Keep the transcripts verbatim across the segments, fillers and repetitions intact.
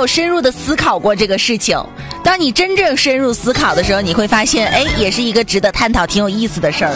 有深入的思考过这个事情。当你真正深入思考的时候，你会发现，哎，也是一个值得探讨、挺有意思的事儿。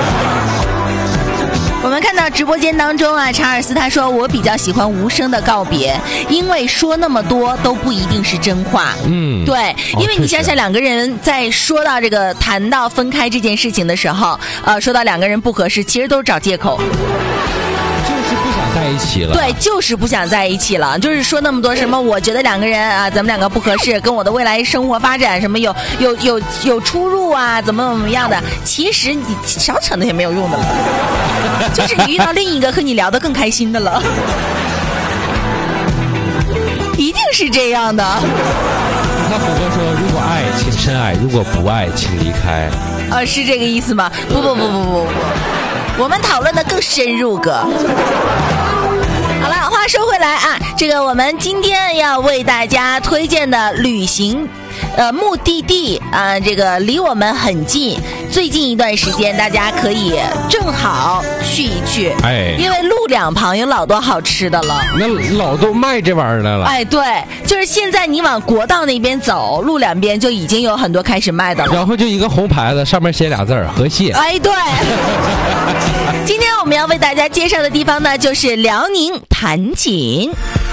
我们看到直播间当中啊，查尔斯他说我比较喜欢无声的告别，因为说那么多都不一定是真话。 嗯， 对，因为你想想两个人在说到这个谈到分开这件事情的时候，呃，说到两个人不合适，其实都是找借口。 就是不想在一起了。 对，就是不想在一起了，就是说那么多什么，我觉得两个人啊，咱们两个不合适，跟我的未来生活发展什么有有有有出入啊，怎么怎么样的，其实你少扯那些没有用的了，就是你遇到另一个和你聊得更开心的了，一定是这样的。 那虎哥说，如果爱请深爱，如果不爱请离开。 呃，是这个意思吗？不不不不不不，我们讨论的更深入哥。好了，话说回来啊，这个我们今天要为大家推荐的旅行呃目的地啊、呃，这个离我们很近，最近一段时间大家可以正好去一去， 哎， 因为路两旁有老多好吃的了。 那老都卖这玩意儿来了。 哎，对，就是现在你往国道那边走，路两边就已经有很多开始卖的了。 然后就一个红牌子，上面写俩字儿“和谐”。 哎，对。今天我们要为大家介绍的地方呢，就是辽宁盘锦。